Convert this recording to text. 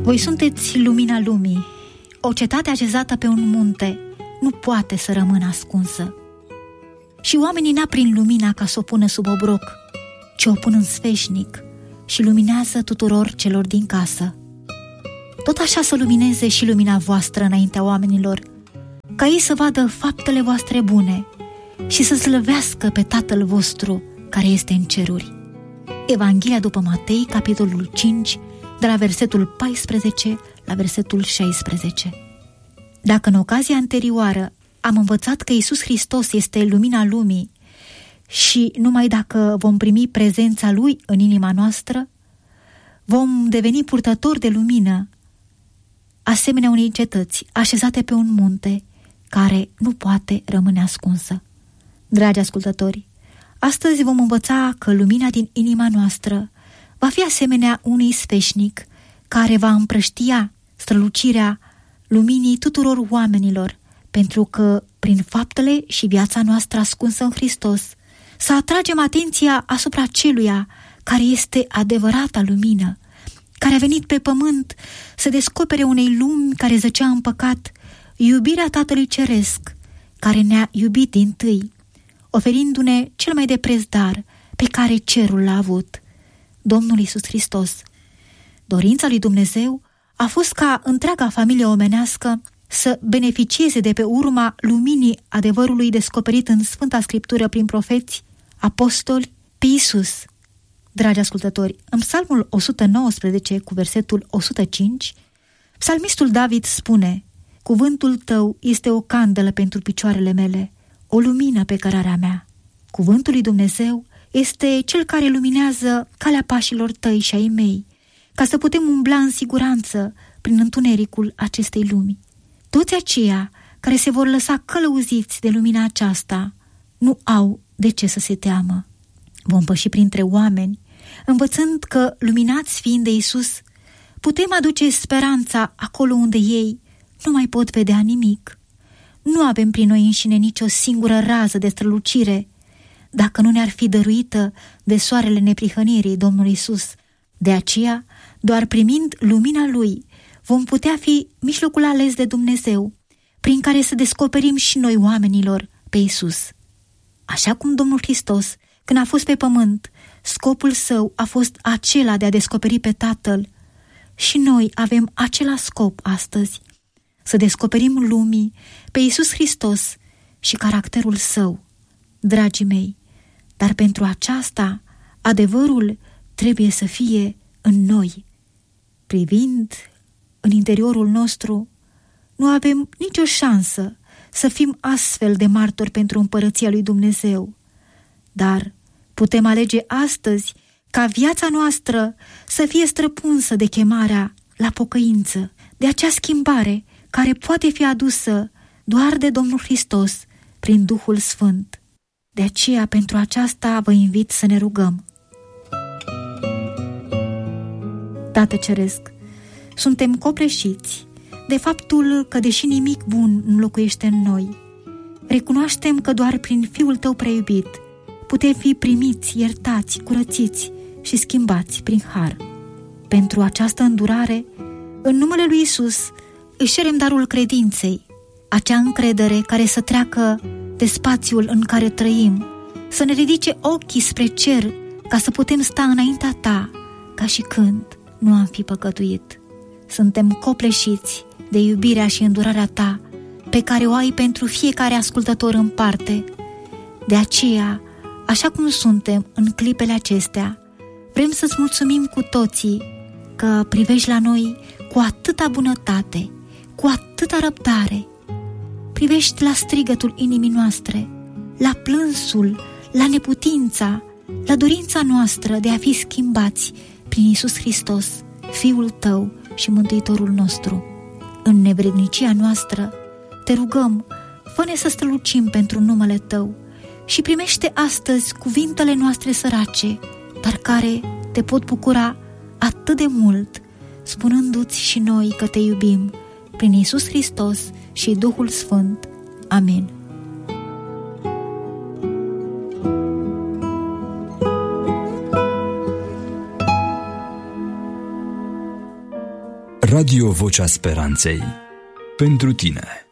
Voi sunteți lumina lumii. O cetate așezată pe un munte nu poate să rămână ascunsă. Și oamenii n-aprind lumina ca să o pună sub obroc, ci o pun în sfeșnic și luminează tuturor celor din casă. Tot așa să lumineze și lumina voastră înaintea oamenilor, ca ei să vadă faptele voastre bune și să slăvească pe Tatăl vostru care este în ceruri. Evanghelia după Matei, capitolul 5, de la versetul 14 la versetul 16. Dacă în ocazia anterioară am învățat că Iisus Hristos este lumina lumii și numai dacă vom primi prezența Lui în inima noastră, vom deveni purtători de lumină, asemenea unei cetăți așezate pe un munte care nu poate rămâne ascunsă. Dragi ascultători, astăzi vom învăța că lumina din inima noastră va fi asemenea unui sfeșnic care va împrăștia strălucirea luminii tuturor oamenilor, pentru că, prin faptele și viața noastră ascunsă în Hristos, să atragem atenția asupra celuia care este adevărata lumină, care a venit pe pământ să descopere unei lumi care zăcea în păcat iubirea Tatălui Ceresc, care ne-a iubit dintâi, oferindu-ne cel mai de preț dar pe care cerul l-a avut, Domnul Iisus Hristos. Dorința lui Dumnezeu a fost ca întreaga familie omenească să beneficieze de pe urma luminii adevărului descoperit în Sfânta Scriptură prin profeți, apostoli, pe Iisus. Dragi ascultători, în Psalmul 119 cu versetul 105, psalmistul David spune: Cuvântul tău este o candelă pentru picioarele mele, o lumină pe cărarea mea. Cuvântul lui Dumnezeu este cel care luminează calea pașilor tăi și ai mei, ca să putem umbla în siguranță prin întunericul acestei lumi. Toți aceia care se vor lăsa călăuziți de lumina aceasta nu au de ce să se teamă. Vom păși printre oameni, învățând că, luminați fiind de Iisus, putem aduce speranța acolo unde ei nu mai pot vedea nimic. Nu avem prin noi înșine nicio singură rază de strălucire, dacă nu ne-ar fi dăruită de soarele neprihănirii Domnului Iisus. De aceea, doar primind lumina Lui, vom putea fi mijlocul ales de Dumnezeu, prin care să descoperim și noi oamenilor pe Iisus. Așa cum Domnul Hristos, când a fost pe pământ, scopul său a fost acela de a descoperi pe Tatăl, și noi avem același scop astăzi, să descoperim lumii pe Iisus Hristos și caracterul său. Dragii mei, dar pentru aceasta adevărul trebuie să fie în noi. Privind în interiorul nostru, nu avem nicio șansă să fim astfel de martori pentru împărăția lui Dumnezeu, dar putem alege astăzi ca viața noastră să fie străpunsă de chemarea la pocăință, de acea schimbare care poate fi adusă doar de Domnul Hristos prin Duhul Sfânt. De aceea, pentru aceasta vă invit să ne rugăm. Tată Ceresc, suntem copleșiți de faptul că, deși nimic bun nu locuiește în noi, recunoaștem că doar prin Fiul Tău preiubit putem fi primiți, iertați, curățiți și schimbați prin har. Pentru această îndurare, în numele lui Iisus, își cerem darul credinței, acea încredere care să treacă de spațiul în care trăim, să ne ridice ochii spre cer ca să putem sta înaintea Ta ca și când nu am fi păcătuit. Suntem copleșiți de iubirea și îndurarea Ta pe care o ai pentru fiecare ascultător în parte. De aceea, așa cum suntem în clipele acestea, vrem să-ți mulțumim cu toții că privești la noi cu atâta bunătate, cu atâta răbdare. Privești la strigătul inimii noastre, la plânsul, la neputința, la dorința noastră de a fi schimbați prin Iisus Hristos, Fiul Tău și Mântuitorul nostru. În nevrednicia noastră, te rugăm, fă-ne să strălucim pentru numele Tău și primește astăzi cuvintele noastre sărace, dar care te pot bucura atât de mult, spunându-ți și noi că te iubim, prin Iisus Hristos și Duhul Sfânt. Amin. Radio Vocea Speranței. Pentru tine.